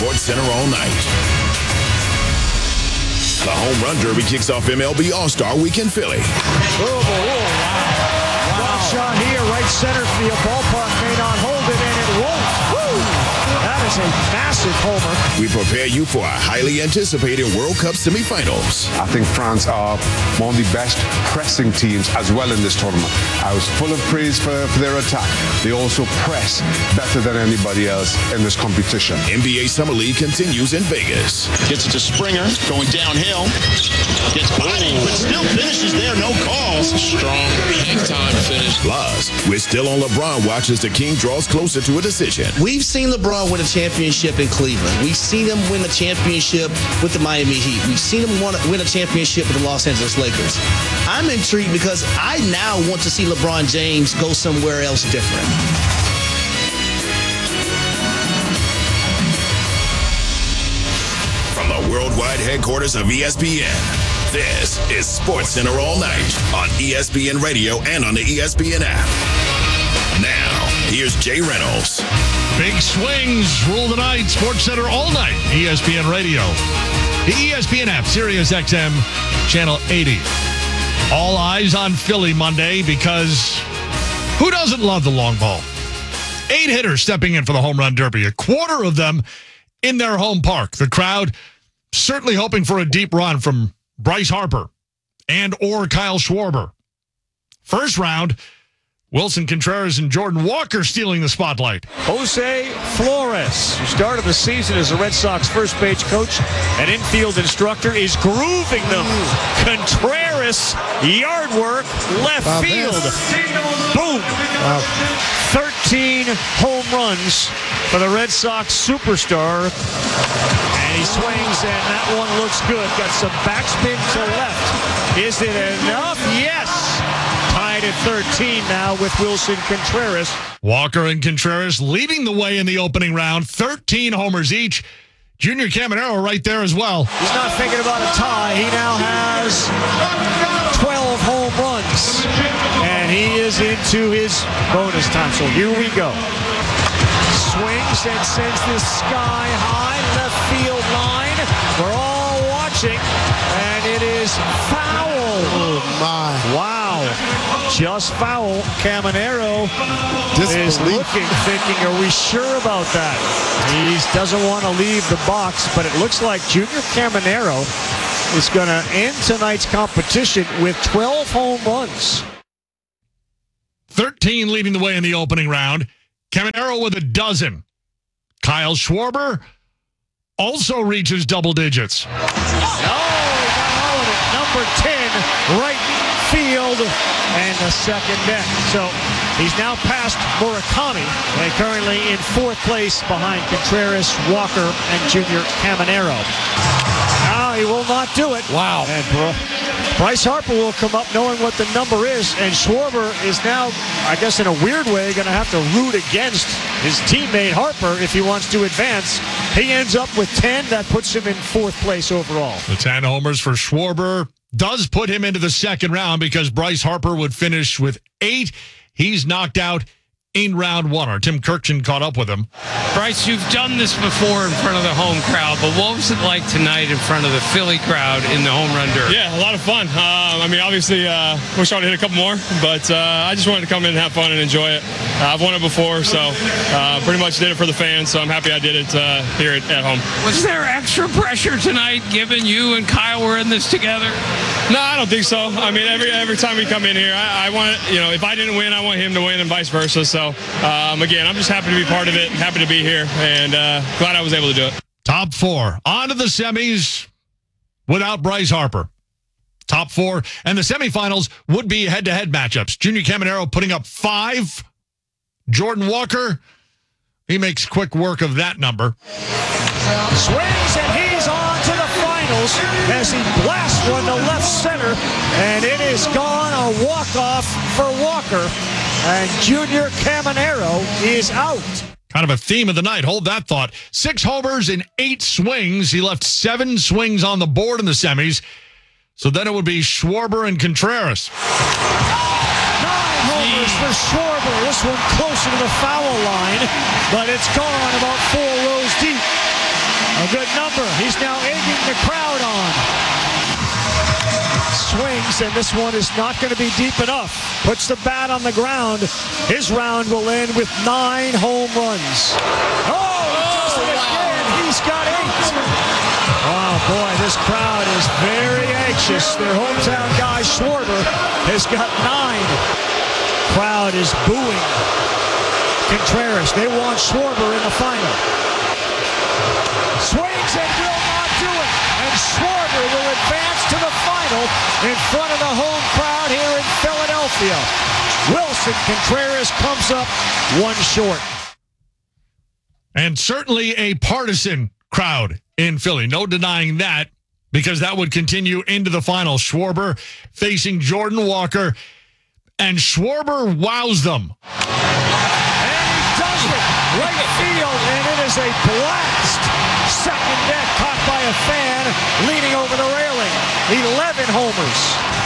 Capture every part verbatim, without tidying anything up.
Sports Center all night. The Home Run Derby kicks off M L B All-Star Week in Philly. Oh, wow. Wow. Shot here, right center field. Ballpark may not hold it, and it won't. Woo! That is a massive homer. We prepare you for a highly anticipated World Cup semifinals. I think France are one of the best pressing teams as well in this tournament. I was full of praise for, for their attack. They also press better than anybody else in this competition. N B A Summer League continues in Vegas. Gets it to Springer, going downhill. Gets body, but still finishes there, no calls. Strong, big-time finish. Plus, we're still on LeBron watch as the King draws closer to a decision. We've seen LeBron win a championship in Cleveland. We've seen him win a championship with the Miami Heat. We've seen him win a championship with the Los Angeles Lakers. I'm intrigued because I now want to see LeBron James go somewhere else different. From the worldwide headquarters of E S P N, this is Sports Center all night on E S P N Radio and on the E S P N app. Now, here's Jay Reynolds. Big swings rule the night. Sports Center all night. E S P N Radio. The E S P N app, Sirius X M, Channel eighty. All eyes on Philly Monday because who doesn't love the long ball? Eight hitters stepping in for the Home Run Derby. A quarter of them in their home park. The crowd certainly hoping for a deep run from Bryce Harper and or Kyle Schwarber. First round, Wilson Contreras and Jordan Walker stealing the spotlight. Jose Flores, who started the season as the Red Sox first base coach and infield instructor, is grooving them. Contreras, yard work, left wow, field. Man. Boom. Wow. thirteen home runs for the Red Sox superstar. And he swings, and that one looks good. Got some backspin to left. Is it enough? Yes. Tied at thirteen now with Wilson Contreras. Walker and Contreras leading the way in the opening round. thirteen homers each. Junior Caminero right there as well. He's not thinking about a tie. He now has twelve home runs. And he is into his bonus time. So here we go. Swings and sends this sky high left field line. We're all watching. And it is foul. Oh, my. Wow. Just foul. Caminero is looking, thinking, are we sure about that? He doesn't want to leave the box, but it looks like Junior Caminero is going to end tonight's competition with twelve home runs. thirteen leading the way in the opening round. Caminero with a dozen. Kyle Schwarber also reaches double digits. No, number ten, right field, and the second deck. So he's now past Murakami and currently in fourth place behind Contreras, Walker, and Junior Caminero. Now he will not do it. Wow. And Bryce Harper will come up knowing what the number is, and Schwarber is now, I guess in a weird way, going to have to root against his teammate Harper if he wants to advance. He ends up with ten. That puts him in fourth place overall. The ten homers for Schwarber does put him into the second round because Bryce Harper would finish with eight. He's knocked out in round one. Our Tim Kirkchin caught up with him. Bryce, you've done this before in front of the home crowd, but what was it like tonight in front of the Philly crowd in the home run derby? Yeah, a lot of fun. Um, I mean, obviously, uh, wish I would hit a couple more, but uh, I just wanted to come in and have fun and enjoy it. Uh, I've won it before, so uh, pretty much did it for the fans, so I'm happy I did it uh, here at, at home. Was there extra pressure tonight, given you and Kyle were in this together? No, I don't think so. I mean, every every time we come in here, I, I want, you know, if I didn't win, I want him to win and vice versa. So, um, again, I'm just happy to be part of it, happy to be here, and uh, glad I was able to do it. Top four. On to the semis without Bryce Harper. Top four. And the semifinals would be head-to-head matchups. Junior Caminero putting up five. Jordan Walker, he makes quick work of that number. Swings, and he's on to the finals as he blasts one to left center, and it is gone, a walk-off for Walker, and Junior Caminero is out. Kind of a theme of the night. Hold that thought. Six homers in eight swings. He left seven swings on the board in the semis. So then it would be Schwarber and Contreras. Nine homers for Schwarber. This one closer to the foul line, but it's gone about four rows deep. swings, and this one is not going to be deep enough. Puts the bat on the ground. His round will end with nine home runs. Oh, he does it again. He's got eight. Oh, boy, this crowd is very anxious. Their hometown guy, Schwarber, has got nine. Crowd is booing Contreras. They want Schwarber in the final. Swings and will not do it. And Schwarber will advance to the final in front of the home crowd here in Philadelphia. Wilson Contreras comes up one short. And certainly a partisan crowd in Philly. No denying that, because that would continue into the final. Schwarber facing Jordan Walker, and Schwarber wows them. And he does it. Right field, and it is a blast. Second deck caught by a fan leaning over the railing. eleven homers.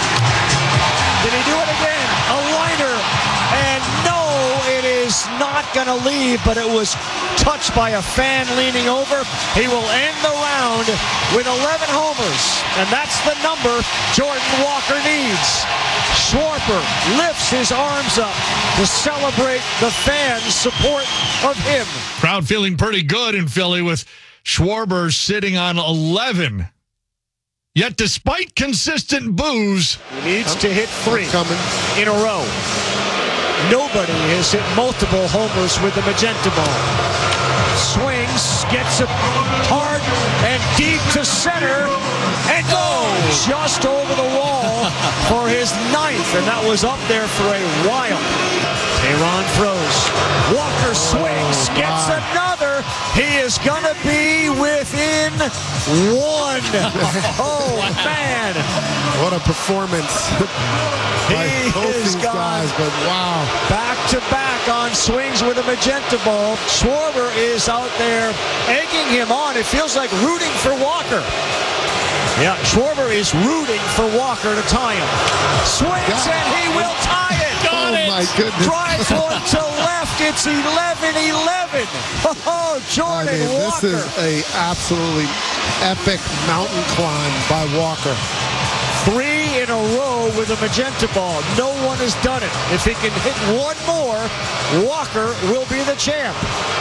Did he do it again? A liner. And no, it is not going to leave, but it was touched by a fan leaning over. He will end the round with eleven homers, and that's the number Jordan Walker needs. Schwarber lifts his arms up to celebrate the fans' support of him. Crowd feeling pretty good in Philly with Schwarber sitting on eleven. Yet despite consistent boos, he needs to hit three in a row. Nobody has hit multiple homers with the magenta ball. Swings, gets it hard and deep to center, and goes just over the wall for his ninth, and that was up there for a while. Tehran throws. Walker swings, gets another. He is going to be within one. Oh, man. What a performance by he both these guys, but wow. Back-to-back on swings with a magenta ball. Schwarber is out there egging him on. It feels like rooting for Walker. Yeah, Schwarber is rooting for Walker to tie him. Swings and he will tie it. Got oh it. My goodness. Drives one to left. It's eleven eleven. Oh, Jordan I mean, Walker. This is a absolutely epic mountain climb by Walker. Three in a row with a magenta ball. No one has done it. If he can hit one more, Walker will be the champ.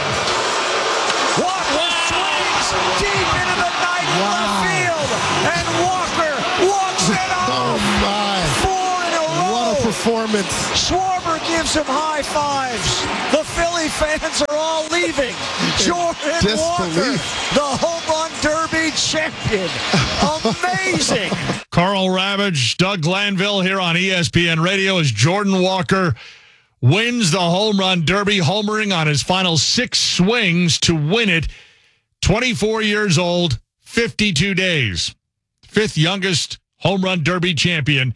Walker swings deep into the night in wow. left field, and Walker walks it off. Oh my! Four in a row. What a performance! Schwarber gives him high fives. The Philly fans are all leaving. Jordan Walker, the home run derby champion. Amazing. Carl Ravage, Doug Glanville here on E S P N Radio as Jordan Walker wins the home run derby, homering on his final six swings to win it. twenty-four years old, fifty-two days. Fifth youngest home run derby champion.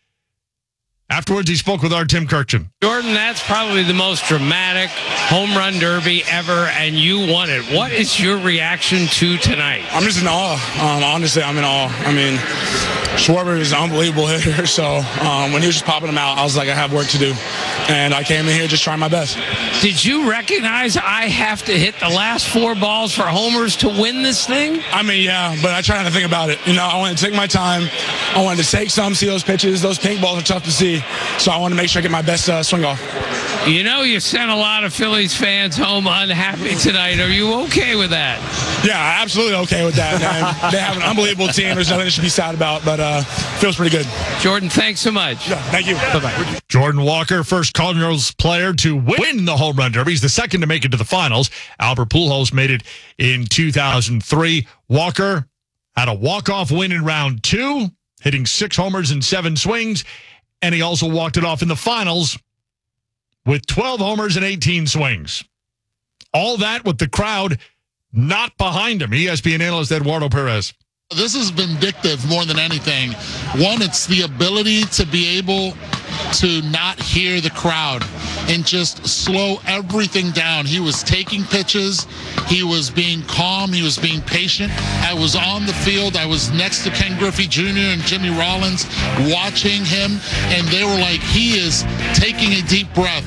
Afterwards, he spoke with our Tim Kirkchin. Jordan, that's probably the most dramatic home run derby ever, and you won it. What is your reaction to tonight? I'm just in awe. Um, honestly, I'm in awe. I mean, Schwarber is an unbelievable hitter, so um, when he was just popping them out, I was like, I have work to do. And I came in here just trying my best. Did you recognize I have to hit the last four balls for homers to win this thing? I mean, yeah, but I try not to think about it. You know, I wanted to take my time. I wanted to take some, see those pitches. Those pink balls are tough to see, so I wanted to make sure I get my best uh, swing off. You know, you sent a lot of Phillies fans home unhappy tonight. Are you okay with that? Yeah, absolutely okay with that, man. They have an unbelievable team. There's nothing to be sad about, but uh, feels pretty good. Jordan, thanks so much. Yeah, thank you. Bye-bye. Jordan Walker, first Cardinals player to win the home run derby. He's the second to make it to the finals. Albert Pujols made it in two thousand three. Walker had a walk-off win in round two, hitting six homers and seven swings, and he also walked it off in the finals with twelve homers and eighteen swings. All that with the crowd not behind him. E S P N analyst Eduardo Perez. This is vindictive more than anything. One, it's the ability to be able to not hear the crowd and just slow everything down. He was taking pitches. He was being calm. He was being patient. I was on the field. I was next to Ken Griffey Junior and Jimmy Rollins watching him, and they were like, he is taking a deep breath.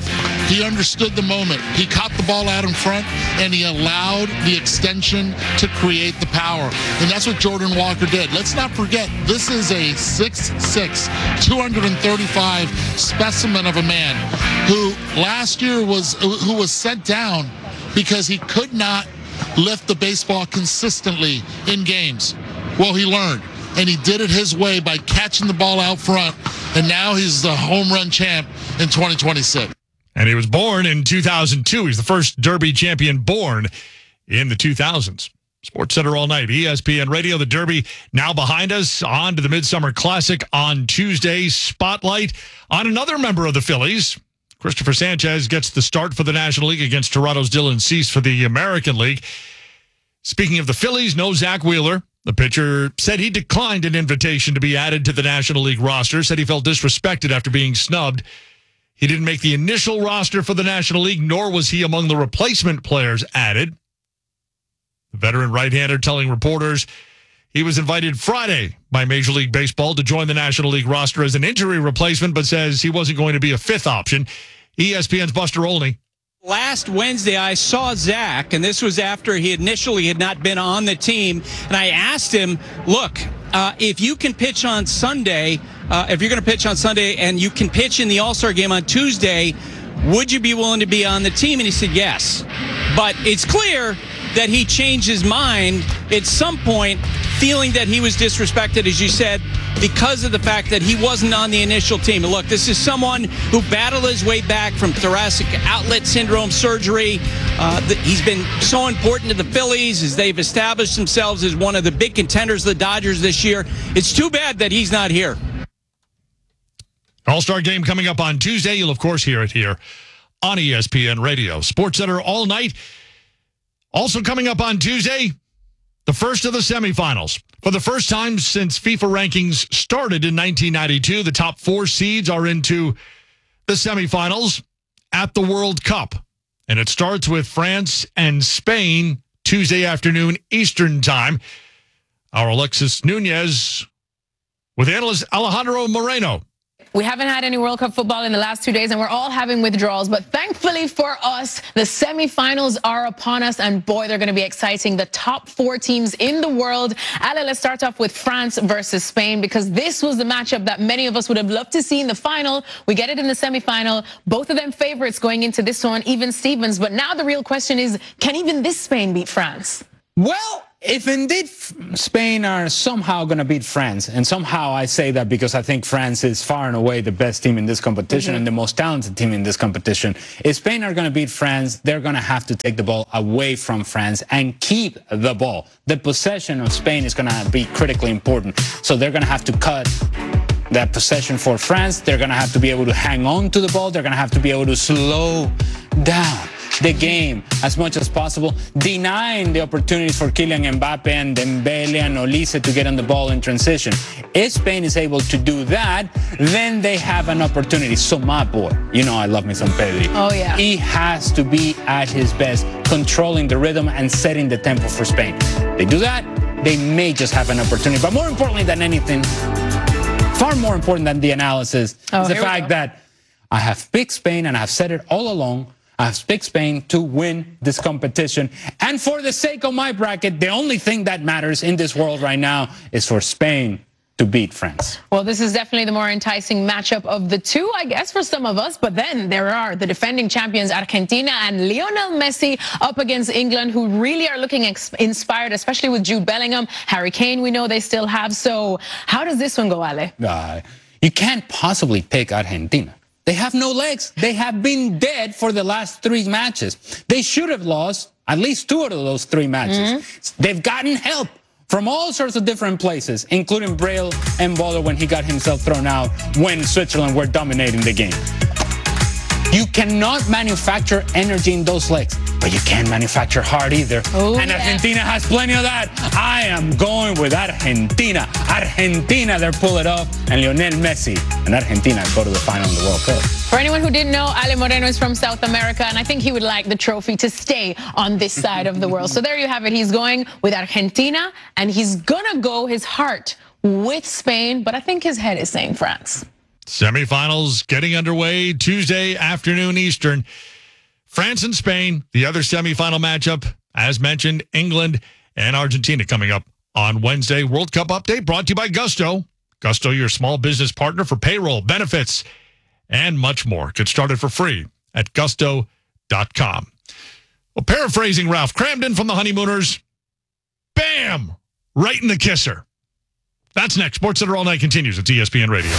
He understood the moment. He caught the ball out in front, and he allowed the extension to create the power. And that's what Jordan Walker did. Let's not forget, this is a six six, two thirty-five specimen of a man who last year was who was sent down because he could not lift the baseball consistently in games. Well, he learned, and he did it his way by catching the ball out front, and now he's the home run champ in twenty twenty-six. And he was born in two thousand two. He's the first Derby champion born in the two thousands. Sports Center all night, E S P N Radio. The Derby now behind us. On to the Midsummer Classic on Tuesday. Spotlight on another member of the Phillies. Christopher Sanchez gets the start for the National League against Toronto's Dylan Cease for the American League. Speaking of the Phillies, no Zach Wheeler. The pitcher said he declined an invitation to be added to the National League roster, said he felt disrespected after being snubbed. He didn't make the initial roster for the National League, nor was he among the replacement players added. The veteran right-hander telling reporters he was invited Friday by Major League Baseball to join the National League roster as an injury replacement, but says he wasn't going to be a fifth option. E S P N's Buster Olney. Last Wednesday, I saw Zach, and this was after he initially had not been on the team, and I asked him, look, uh, if you can pitch on Sunday, uh, if you're going to pitch on Sunday and you can pitch in the All-Star game on Tuesday, would you be willing to be on the team? And he said yes. But it's clear that he changed his mind at some point, feeling that he was disrespected, as you said, because of the fact that he wasn't on the initial team. And look, this is someone who battled his way back from thoracic outlet syndrome surgery. Uh, the, he's been so important to the Phillies as they've established themselves as one of the big contenders of the Dodgers this year. It's too bad that he's not here. All-Star game coming up on Tuesday. You'll, of course, hear it here on E S P N Radio. Sports Center all night. Also coming up on Tuesday, the first of the semifinals. For the first time since FIFA rankings started in nineteen ninety-two, the top four seeds are into the semifinals at the World Cup. And it starts with France and Spain Tuesday afternoon Eastern time. Our Alexis Nunez with analyst Alejandro Moreno. We haven't had any World Cup football in the last two days, and we're all having withdrawals. But thankfully for us, the semifinals are upon us, and boy, they're going to be exciting. The top four teams in the world. Ale, let's start off with France versus Spain, because this was the matchup that many of us would have loved to see in the final. We get it in the semifinal. Both of them favorites going into this one, even Stevens. But now the real question is, can even this Spain beat France? Well, if indeed Spain are somehow going to beat France, and somehow I say that because I think France is far and away the best team in this competition mm-hmm. and the most talented team in this competition. If Spain are going to beat France, they're going to have to take the ball away from France and keep the ball. The possession of Spain is going to be critically important. So they're going to have to cut that possession for France. They're going to have to be able to hang on to the ball. They're going to have to be able to slow down the game as much as possible, denying the opportunities for Kylian Mbappe and Dembele and Olise to get on the ball in transition. If Spain is able to do that, then they have an opportunity. So my boy, you know I love me some Pedri. Oh yeah. He has to be at his best, controlling the rhythm and setting the tempo for Spain. They do that, they may just have an opportunity. But more importantly than anything, far more important than the analysis, oh, is the fact that I have picked Spain, and I have said it all along, I have picked Spain to win this competition. And for the sake of my bracket, the only thing that matters in this world right now is for Spain to beat France. Well, this is definitely the more enticing matchup of the two, I guess, for some of us. But then there are the defending champions, Argentina and Lionel Messi, up against England, who really are looking inspired, especially with Jude Bellingham. Harry Kane, we know they still have. So how does this one go, Ale? Uh, you can't possibly pick Argentina. They have no legs. They have been dead for the last three matches. They should have lost at least two out of those three matches. Mm-hmm. They've gotten help from all sorts of different places, including Braille and Boller when he got himself thrown out when Switzerland were dominating the game. You cannot manufacture energy in those legs, but you can't manufacture heart either. Oh, and yeah. Argentina has plenty of that. I am going with Argentina. Argentina, they're pull it off. And Lionel Messi and Argentina go to the final in the World Cup. For anyone who didn't know, Ale Moreno is from South America, and I think he would like the trophy to stay on this side of the world. So there you have it. He's going with Argentina, and he's gonna go his heart with Spain, but I think his head is saying France. Semifinals getting underway Tuesday afternoon Eastern. France and Spain, the other semifinal matchup. As mentioned, England and Argentina coming up on Wednesday. World Cup update brought to you by Gusto. Gusto, your small business partner for payroll, benefits, and much more. Get started for free at gusto dot com. Well, paraphrasing Ralph Cramden from the Honeymooners, bam, right in the kisser. That's next. SportsCenter All Night continues at E S P N Radio.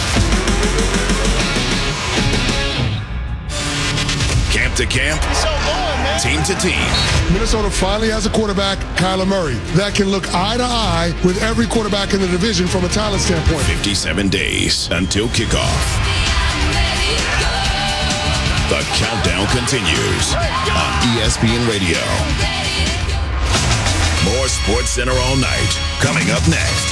Camp to camp, team to team. Minnesota finally has a quarterback, Kyler Murray, that can look eye to eye with every quarterback in the division from a talent standpoint. fifty-seven days until kickoff. The countdown continues on E S P N Radio. More SportsCenter All Night coming up next.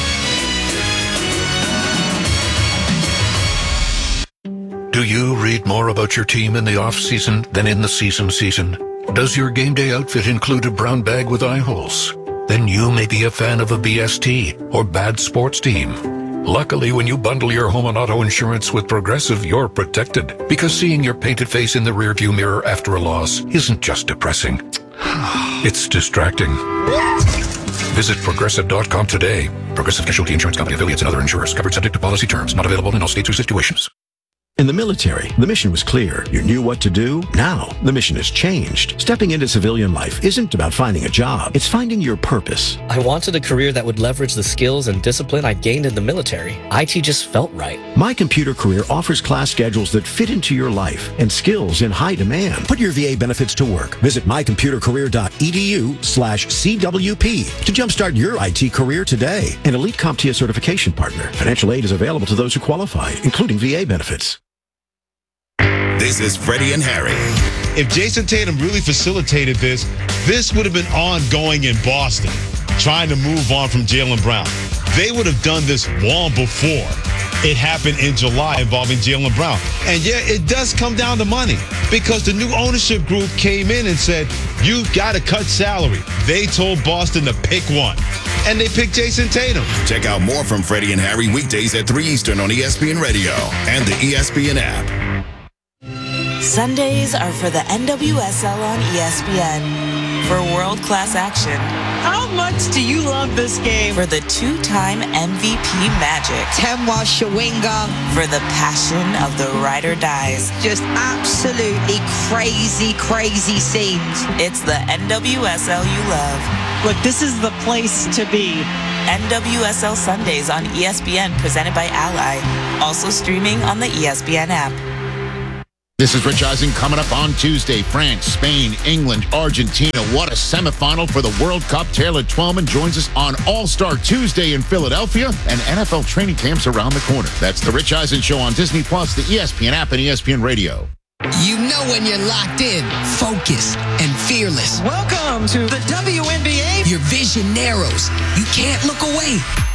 Do you read more about your team in the off-season than in the season season? Does your game day outfit include a brown bag with eye holes? Then you may be a fan of a B S T or bad sports team. Luckily, when you bundle your home and auto insurance with Progressive, you're protected. Because seeing your painted face in the rearview mirror after a loss isn't just depressing. It's distracting. Visit Progressive dot com today. Progressive Casualty Insurance Company, affiliates, and other insurers. Covered subject to policy terms. Not available in all states or situations. In the military, the mission was clear. You knew what to do. Now, the mission has changed. Stepping into civilian life isn't about finding a job. It's finding your purpose. I wanted a career that would leverage the skills and discipline I gained in the military. I T just felt right. My Computer Career offers class schedules that fit into your life and skills in high demand. Put your V A benefits to work. Visit my computer career dot e d u slash C W P to jumpstart your I T career today. An elite CompTIA certification partner. Financial aid is available to those who qualify, including V A benefits. This is Freddie and Harry. If Jason Tatum really facilitated this, this would have been ongoing in Boston, trying to move on from Jaylen Brown. They would have done this long before it happened in July involving Jaylen Brown. And yeah, it does come down to money because the new ownership group came in and said, you got to cut salary. They told Boston to pick one, and they picked Jason Tatum. Check out more from Freddie and Harry weekdays at three Eastern on E S P N Radio and the E S P N app. Sundays are for the N W S L on E S P N. For world-class action. How much do you love this game? For the two-time M V P magic. Temwa Shawinga. For the passion of the ride or dies. Just absolutely crazy, crazy scenes. It's the N W S L you love. Look, this is the place to be. N W S L Sundays on E S P N, presented by Ally. Also streaming on the E S P N app. This is Rich Eisen coming up on Tuesday. France, Spain, England, Argentina. What a semifinal for the World Cup. Taylor Twellman joins us on All-Star Tuesday in Philadelphia, and N F L training camps around the corner. That's the Rich Eisen Show on Disney Plus, the E S P N app, and E S P N Radio. You know when you're locked in, focused, and fearless. Welcome to the W N B A. Your vision narrows. You can't look away.